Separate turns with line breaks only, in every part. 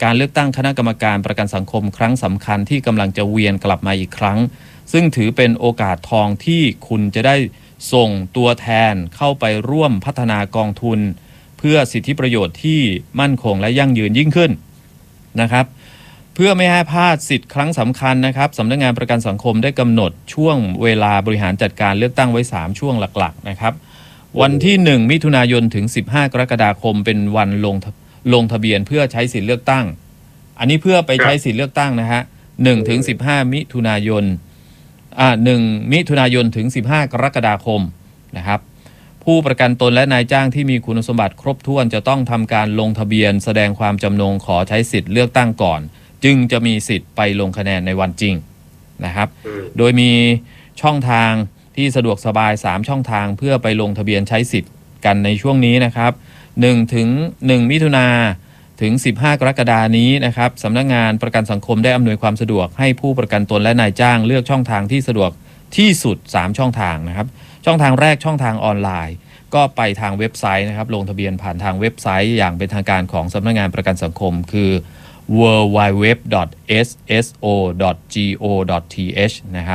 การเลือกตั้งคณะกรรมการประกันสังคมครั้งสำคัญที่กำลังจะเวียนกลับมาอีกครั้งซึ่งถือเป็นโอกาสทองที่คุณจะได้ส่งตัวแทนเข้าไปร่วมพัฒนากองทุนเพื่อสิทธิประโยชน์ที่มั่นคงและยั่งยืนยิ่งขึ้นนะครับเพื่อไม่ให้พลาดสิทธิ์ครั้งสำคัญนะครับสำนักงานประกันสังคมได้กำหนดช่วงเวลาบริหารจัดการเลือกตั้งไว้3ช่วงหลักๆนะครับวันที่1มิถุนายนถึง15กรกฎาคมเป็นวันลงทะเบียนเพื่อใช้สิทธิเลือกตั้งอันนี้เพื่อไปใช้สิทธิเลือกตั้งนะฮะ1ถึง15มิถุนายน1มิถุนายนถึง15กรกฎาคมนะครับผู้ประกันตนและนายจ้างที่มีคุณสมบัติครบถ้วนจะต้องทำการลงทะเบียนแสดงความจำนงขอใช้สิทธิ์เลือกตั้งก่อนจึงจะมีสิทธิ์ไปลงคะแนนในวันจริงนะครับโดยมีช่องทางที่สะดวกสบาย3ช่องทางเพื่อไปลงทะเบียนใช้สิทธิ์กันในช่วงนี้นะครับ1 มิถุนาถึง15กรกฎาคมนี้นะครับสำนักงานประกันสังคมได้อำนวยความสะดวกให้ผู้ประกันตนและนายจ้างเลือกช่องทางที่สะดวกที่สุด3ช่องทางนะครับช่องทางแรกช่องทางออนไลน์ก็ไปทางเว็บไซต์นะครับลงทะเบียนผ่านทางเว็บไซต์อย่างเป็นทางการของสำนักงานประกันสังคมคือ www.sso.go.th นะครับ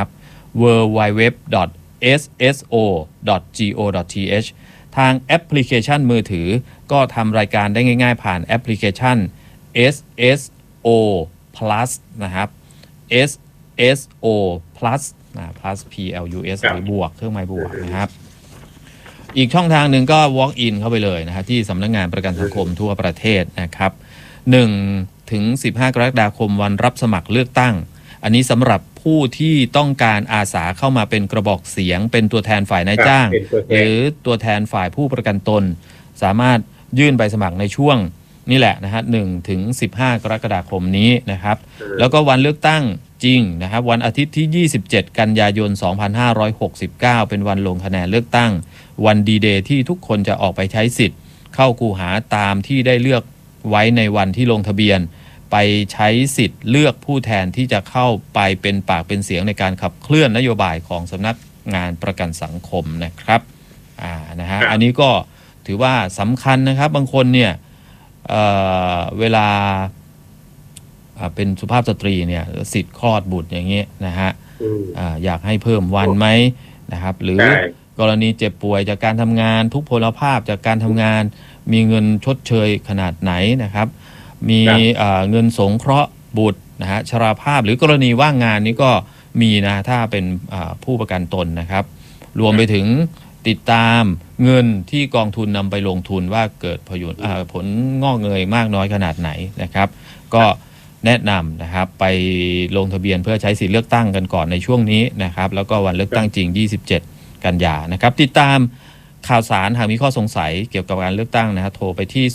www.sso.go.th ทางแอปพลิเคชันมือถือก็ทำรายการได้ง่ายๆผ่านแอปพลิเคชัน SSO Plus นะครับ SSO Plus plus plus หรือบวกเครื่องหมายบวกนะครับอีกช่องทางหนึ่งก็ walk in เข้าไปเลยนะครับที่สำนักงานประกันสังคมทั่วประเทศนะครับ1ถึง15กรกฎาคมวันรับสมัครเลือกตั้งอันนี้สำหรับผู้ที่ต้องการอาสาเข้ามาเป็นกระบอกเสียงเป็นตัวแทนฝ่ายนายจ้างหรือตัวแทนฝ่ายผู้ประกันตนสามารถยื่นใบสมัครในช่วงนี่แหละนะฮะ1ถึง15กรกฎาคมนี้นะครับแล้วก็วันเลือกตั้งจริงนะครับวันอาทิตย์ที่27กันยายน2569เป็นวันลงคะแนนเลือกตั้งวันดีเดย์ที่ทุกคนจะออกไปใช้สิทธิ์เข้าคูหาตามที่ได้เลือกไว้ในวันที่ลงทะเบียนไปใช้สิทธิ์เลือกผู้แทนที่จะเข้าไปเป็นปากเป็นเสียงในการขับเคลื่อนนโยบายของสำนักงานประกันสังคมนะครับนะฮะอันนี้ก็ถือว่าสำคัญนะครับบางคนเนี่ยเวลาเป็นสุภาพสตรีเนี่ยสิทธิ์คลอดบุตรอย่างเงี้ยนะฮะอยากให้เพิ่มวันไหมนะครับหรือกรณีเจ็บป่วยจากการทำงานทุพพลภาพจากการทำงานมีเงินชดเชยขนาดไหนนะครับมีเงินสงเคราะห์บุตรนะฮะชราภาพหรือกรณีว่างงานนี้ก็มีนะถ้าเป็นผู้ประกันตนนะครับรวมไปถึงติดตามเงินที่กองทุนนำไปลงทุนว่าเกิดผลงอกเงยมากน้อยขนาดไหนนะครับก็แนะนำนะครับไปลงทะเบียนเพื่อใช้สิทธิเลือกตั้งกันก่อนในช่วงนี้นะครับแล้วก็วันเลือกตั้งจริง27กันยานะครับติดตามข่าวสารหากมีข้อสงสัยเกี่ยวกับการเลือกตั้งนะครับโทรไปที่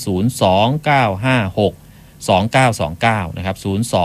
029562929นะครับ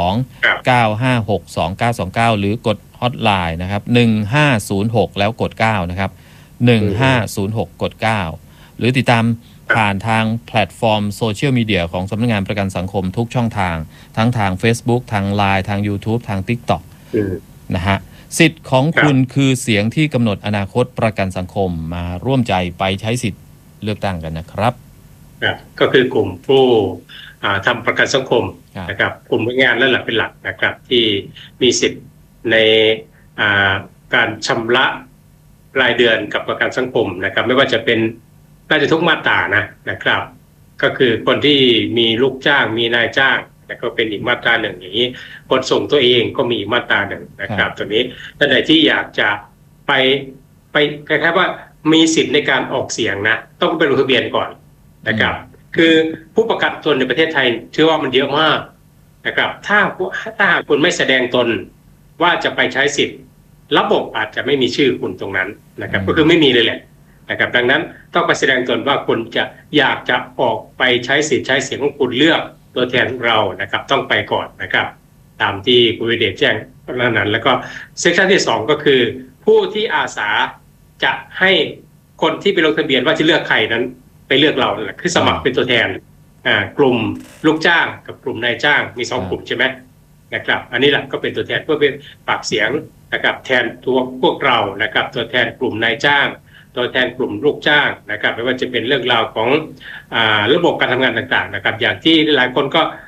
029562929หรือกดฮอตไลน์นะครับ1506แล้วกด9นะครับ1506กด9หรือติดตามผ่านทางแพลตฟอร์มโซเชียลมีเดียของสำนักงานประกันสังคมทุกช่องทางทั้งทาง Facebook ทาง LINE ทาง YouTube ทาง TikTok นะฮะสิทธิ์ของคุณคือเสียงที่กำหนดอนาคตประกันสังคมมาร่วมใจไปใช้สิทธิ์เลือกตั้งกันนะครับ
ก็คือกลุ่มผู้ทำประกันสังคมนะครับกลุ่มงานและหลักเป็นหลักนะครับที่มีสิทธิ์ในการชำระรายเดือนกับประกันสังคมนะครับไม่ว่าจะเป็นน่าจะทุกมาตรานะครับก็คือคนที่มีลูกจ้างมีนายจ้างแล้วก็เป็นอีกมาตราหนึ่งอย่างนี้คนส่งตัวเองก็มีอีกมาตราหนึ่งนะครับตัวนี้ท่านใดที่อยากจะไปคล้ายๆว่ามีสิทธิ์ในการออกเสียงนะต้องไปลงทะเบียนก่อนนะครับคือผู้ประกันตนในประเทศไทยถือว่ามันเยอะมากนะครับถ้าคุณไม่แสดงตนว่าจะไปใช้สิทธิ์ระบบอาจจะไม่มีชื่อคุณตรงนั้นนะครับก็คือไม่มีเลยแหละนะครับดังนั้นต้องไปแสดงตนว่าคุณจะอยากจะออกไปใช้สิทธิ์ใช้เสียงของคุณเลือกตัวแทนของเรานะครับต้องไปก่อนนะครับตามที่คุณวิเดชแจ้งนั้นแล้วก็เซกชันที่2ก็คือผู้ที่อาสาจะให้คนที่ไปลงทะเบียนว่าจะเลือกใครนั้นไปเลือกเราคือสมัครเป็นตัวแทนกลุ่มลูกจ้างกับกลุ่มนายจ้างมี2กลุ่มใช่ไหมนะครับอันนี้แหละก็เป็นตัวแทนเพื่อเป็นปากเสียงนะครับแทนตัวพวกเรานะครับตัวแทนกลุ่มนายจ้างตัวแทนกลุ่มลูกจ้างนะครับไม่ว่าจะเป็นเรื่องราวของระบบการทำงานต่างๆนะครับอย่างที่หลายคนก็